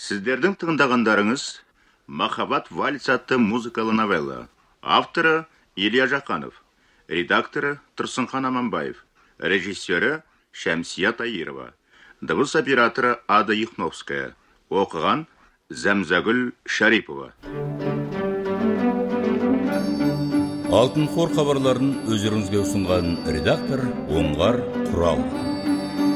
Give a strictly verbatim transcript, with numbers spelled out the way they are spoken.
Сіздердің тыңдағандарыңыз «Махаббат вальс» атты музыкалы новелла. Авторы Илья Жақанов, редакторы Тұрсынхан Аманбаев, режиссері Шәмсия Таирова, дыбыс операторы Ада Ихновская, оқыған Зәмзәгүл Шарипова. Алтын қор хабарларын өздеріңізге ұсынған редактор Оңғар Құрал.